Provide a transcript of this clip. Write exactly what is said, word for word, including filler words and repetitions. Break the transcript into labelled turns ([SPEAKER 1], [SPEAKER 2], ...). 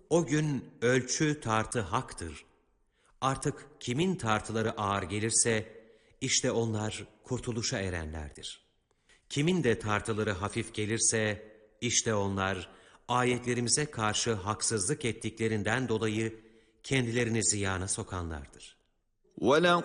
[SPEAKER 1] O gün ölçü tartı haktır. Artık kimin tartıları ağır gelirse, işte onlar kurtuluşa erenlerdir. Kimin de tartıları hafif gelirse, işte onlar ayetlerimize karşı haksızlık ettiklerinden dolayı kendilerini ziyana sokanlardır.
[SPEAKER 2] وَلَقَدْ